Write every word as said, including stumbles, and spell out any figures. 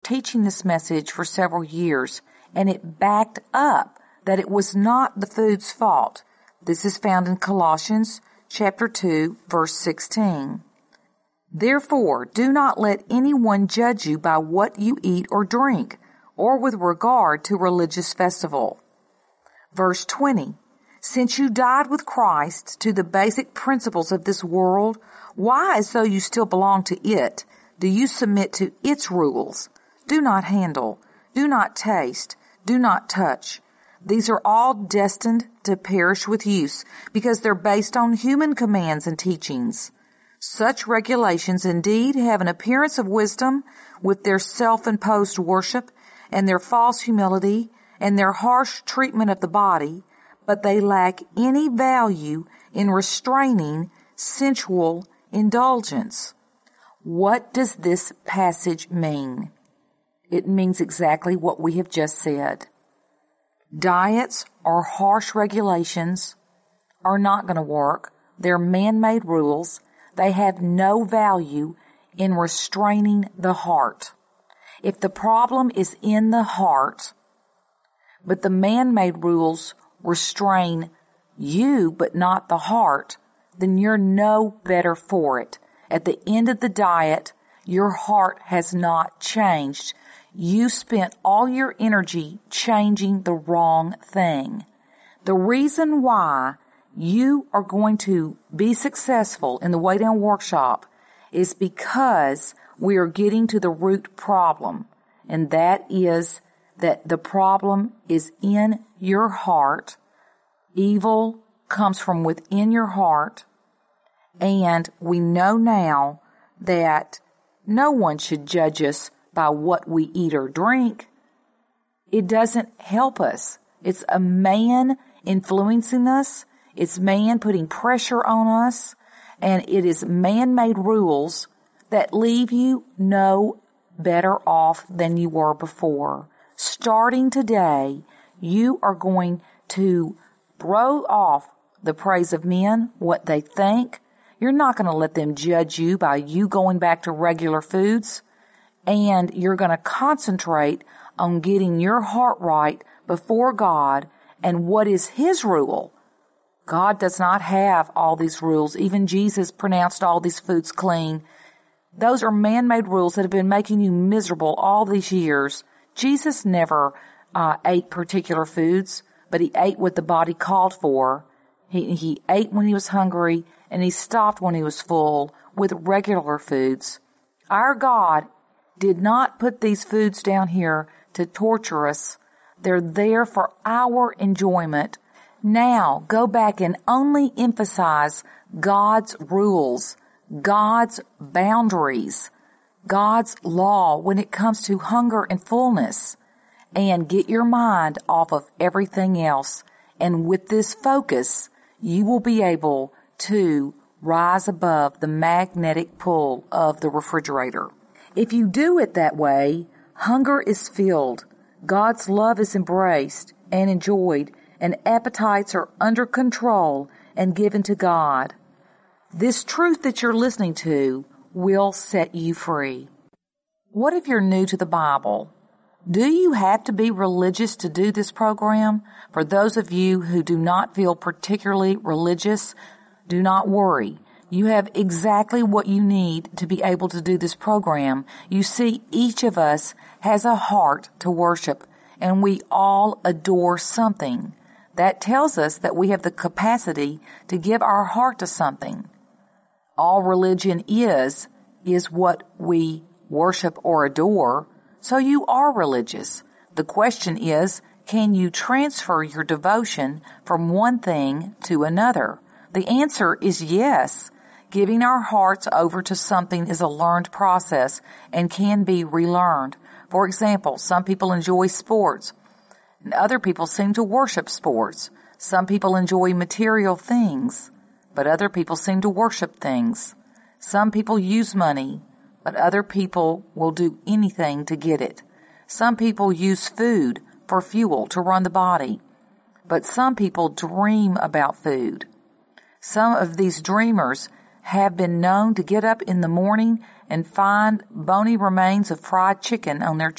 teaching this message for several years, and it backed up that it was not the food's fault. This is found in Colossians chapter two, verse sixteen. Therefore, do not let anyone judge you by what you eat or drink, or with regard to religious festival. Verse twenty. Since you died with Christ to the basic principles of this world, why, as though you still belong to it, do you submit to its rules? Do not handle, do not taste, do not touch. These are all destined to perish with use because they're based on human commands and teachings. Such regulations indeed have an appearance of wisdom with their self-imposed worship and their false humility and their harsh treatment of the body, but they lack any value in restraining sensual indulgence. What does this passage mean? It means exactly what we have just said. Diets or harsh regulations are not going to work. They're man-made rules. They have no value in restraining the heart. If the problem is in the heart, but the man-made rules restrain you but not the heart, then you're no better for it. At the end of the diet, your heart has not changed. You spent all your energy changing the wrong thing. The reason why you are going to be successful in the Way Down Workshop is because we are getting to the root problem, and that is that the problem is in your heart. Evil comes from within your heart, and we know now that no one should judge us by what we eat or drink. It doesn't help us. It's a man influencing us. It's man putting pressure on us, and it is man-made rules that leave you no better off than you were before. Starting today, you are going to throw off the praise of men, what they think. You're not going to let them judge you by you going back to regular foods, and you're going to concentrate on getting your heart right before God and what is His rule. God does not have all these rules. Even Jesus pronounced all these foods clean. Those are man-made rules that have been making you miserable all these years. Jesus never uh, ate particular foods, but He ate what the body called for. He, he ate when He was hungry, and He stopped when He was full with regular foods. Our God did not put these foods down here to torture us. They're there for our enjoyment. Now, go back and only emphasize God's rules, God's boundaries, God's law when it comes to hunger and fullness, and get your mind off of everything else. And with this focus, you will be able to rise above the magnetic pull of the refrigerator. If you do it that way, hunger is filled, God's love is embraced and enjoyed, and appetites are under control and given to God. This truth that you're listening to will set you free. What if you're new to the Bible? Do you have to be religious to do this program? For those of you who do not feel particularly religious, do not worry. You have exactly what you need to be able to do this program. You see, each of us has a heart to worship, and we all adore something. That tells us that we have the capacity to give our heart to something. All religion is, is what we worship or adore, so you are religious. The question is, can you transfer your devotion from one thing to another? The answer is yes. Giving our hearts over to something is a learned process and can be relearned. For example, some people enjoy sports, and other people seem to worship sports. Some people enjoy material things, but other people seem to worship things. Some people use money, but other people will do anything to get it. Some people use food for fuel to run the body, but some people dream about food. Some of these dreamers have been known to get up in the morning and find bony remains of fried chicken on their